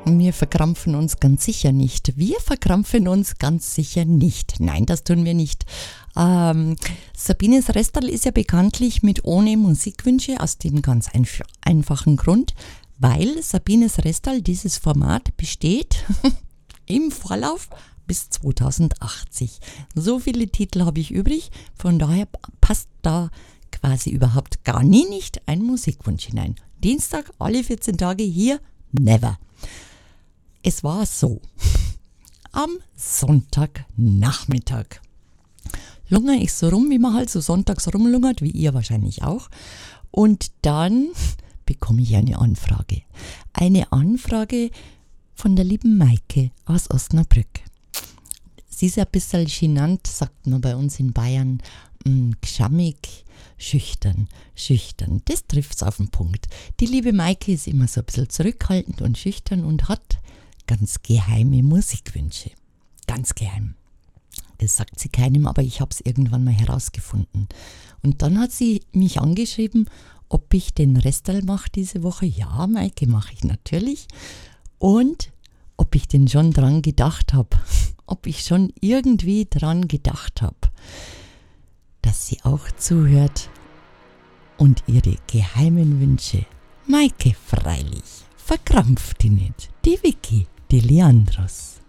Wir verkrampfen uns ganz sicher nicht. Wir verkrampfen uns ganz sicher nicht. Nein, das tun wir nicht. Sabines Restal ist ja bekanntlich mit ohne Musikwünsche aus dem ganz einfachen Grund, weil Sabines Restal dieses Format besteht im Vorlauf bis 2080. So viele Titel habe ich übrig, von daher passt da quasi überhaupt gar nie nicht ein Musikwunsch hinein. Dienstag, alle 14 Tage hier, never. Es war so, am Sonntagnachmittag lungere ich so rum, wie man halt so sonntags rumlungert, wie ihr wahrscheinlich auch. Und dann bekomme ich eine Anfrage. Eine Anfrage von der lieben Maike aus Osnabrück. Sie ist ein bisschen genannt, sagt man bei uns in Bayern, gschammig, schüchtern. Das trifft's auf den Punkt. Die liebe Maike ist immer so ein bisschen zurückhaltend und schüchtern und hat ganz geheime Musikwünsche. Ganz geheim. Das sagt sie keinem, aber ich habe es irgendwann mal herausgefunden. Und dann hat sie mich angeschrieben, ob ich den Restal mache diese Woche. Ja, Maike, mache ich natürlich. Und ob ich denn schon dran gedacht habe. Ob ich schon irgendwie dran gedacht habe, dass sie auch zuhört und ihre geheimen Wünsche. Maike, freilich, verkrampft die nicht. Die Vicky, die Leandros.